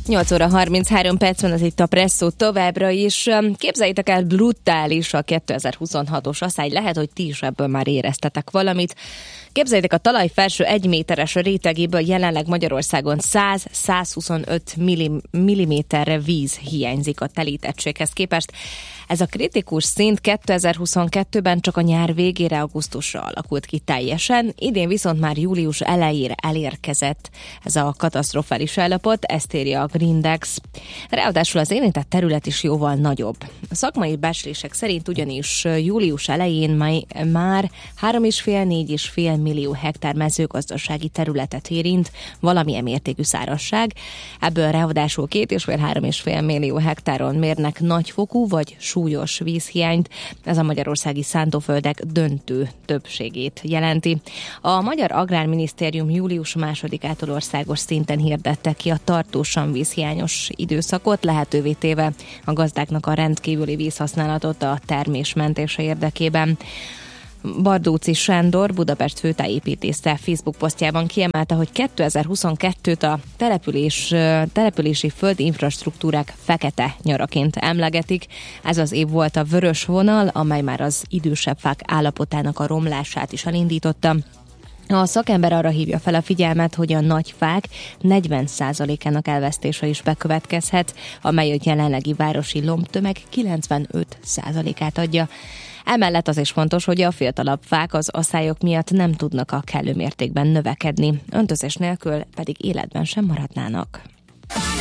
8 óra 33 perc van, az itt a Presszó továbbra is. Képzeljétek el, brutális a 2026-os asszály. Lehet, hogy ti is ebből már éreztetek valamit. Képzeljétek, a talaj felső 1 méteres rétegéből jelenleg Magyarországon 100-125 milliméterre víz hiányzik a telítettséghez képest. Ez a kritikus szint 2022-ben csak a nyár végére, augusztusra alakult ki teljesen, idén viszont már július elejére elérkezett ez a katasztrofális állapot, ezt írja a Grindex. Ráadásul az érintett terület is jóval nagyobb. A szakmai becslések szerint ugyanis július elején már 3,5-4,5 millió hektár mezőgazdasági területet érint valamilyen mértékű szárazság. Ebből ráadásul 2,5-3,5 millió hektáron mérnek nagyfokú vagy súlyos vízhiányt. Ez a magyarországi szántóföldek döntő többségét jelenti. A Magyar Agrárminisztérium július 2-ától országos szinten hirdette ki a tartósan vízhiányos időszakot, lehetővé téve a gazdáknak a rendkívüli vízhasználatot a termés mentése érdekében. Bardóczy Sándor, Budapest főtájépítésze Facebook posztjában kiemelte, hogy 2022-t a települési földi infrastruktúrák fekete nyaraként emlegetik. Ez az év volt a vörös vonal, amely már az idősebb fák állapotának a romlását is elindította. A szakember arra hívja fel a figyelmet, hogy a nagy fák 40%-ának elvesztése is bekövetkezhet, amely a jelenlegi városi lombtömeg 95%-át adja. Emellett az is fontos, hogy a fiatalabb fák az asszályok miatt nem tudnak a kellő mértékben növekedni, öntözés nélkül pedig életben sem maradnának.